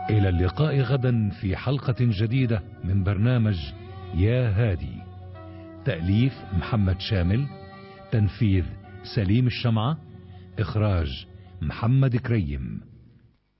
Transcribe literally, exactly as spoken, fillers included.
إلى اللقاء غدا في حلقة جديدة من برنامج يا هادي. تأليف محمد شامل، تنفيذ سليم الشمعة، إخراج محمد كريم.